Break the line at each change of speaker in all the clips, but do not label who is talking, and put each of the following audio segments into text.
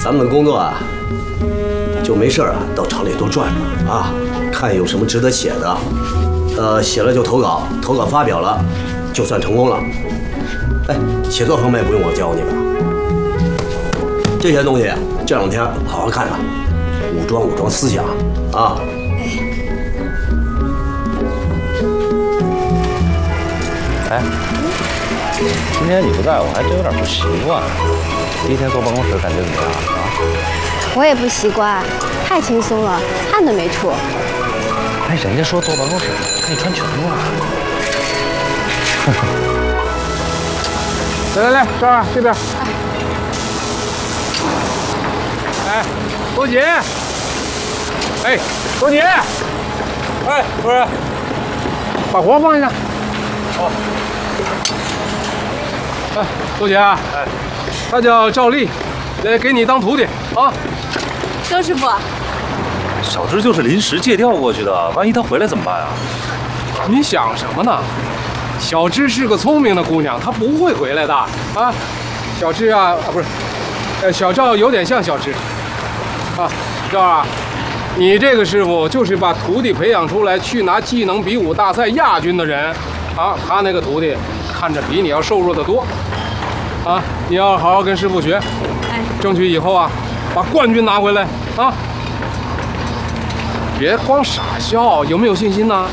咱们的工作啊，就没事啊，到厂里多转转啊，看有什么值得写的，写了就投稿，投稿发表了，就算成功了。哎，写作方面不用我教你们，这些东西这2天好好看看，武装思想啊。
哎，今天你不在，我还真有点不习惯。第一天坐办公室感觉怎么样啊？
我也不习惯，太轻松了，汗都没出。
哎，人家说坐办公室可以穿裙子啊。
来，赵二这边。哎，周姐。哎，周姐。哎，主任，把活放下。好。哎，周姐啊，哎，他叫赵丽，给你当徒弟啊。
周师傅，
小芝就是临时借调过去的，万一她回来怎么办啊？
你想什么呢？小芝是个聪明的姑娘，她不会回来的啊。小芝啊，不是，小赵有点像小芝啊。赵啊，你这个师傅就是把徒弟培养出来去拿技能比武大赛亚军的人啊。他那个徒弟看着比你要瘦弱得多啊。你要好好跟师傅学，争取以后啊把冠军拿回来啊。别光傻笑，有没有信心呢？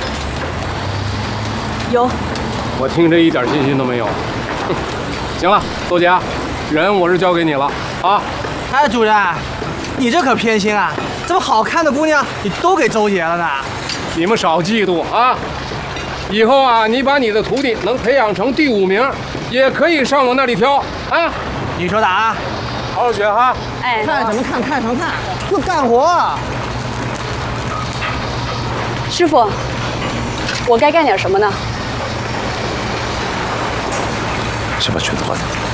有，
我听着一点信心都没有。行了，周姐，人我是交给你了啊。
哎，主任，你这可偏心啊！这么好看的姑娘，你都给周姐了呢？
你们少嫉妒啊！以后啊，你把你的徒弟能培养成第5名，也可以上我那里挑啊。
你说的啊？
好好学哈。
哎，
看什么看，看什么看，就干活。
师傅，我该干点什么呢？
先把裙子换掉。